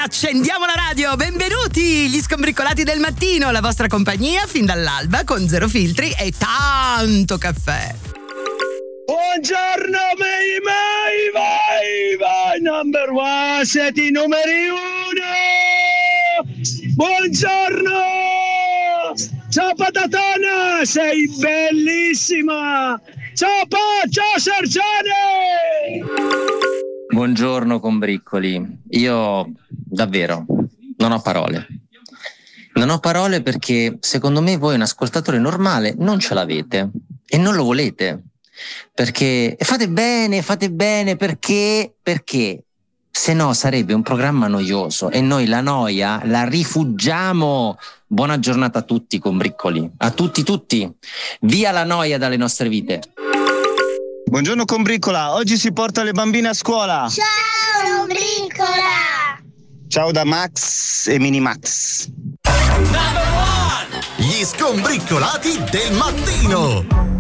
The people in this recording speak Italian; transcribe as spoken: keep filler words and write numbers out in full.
accendiamo la radio. Benvenuti, gli scombricolati del mattino, la vostra compagnia fin dall'alba con zero filtri e tanto caffè. Buongiorno, mai, mai, vai, vai, number one, siete i numeri uno. Buongiorno, ciao patatona, sei bellissima. Ciao Pa, ciao Sergione. Buongiorno combriccoli, io davvero non ho parole. Non ho parole perché secondo me voi un ascoltatore normale non ce l'avete e non lo volete. Perché fate bene, fate bene perché perché se no sarebbe un programma noioso e noi la noia la rifuggiamo. Buona giornata a tutti combriccoli, a tutti tutti. Via la noia dalle nostre vite. Buongiorno combriccola, oggi si porta le bambine a scuola. Ciao combriccola. Ciao da Max e Mini Max. Gli scombriccolati del mattino.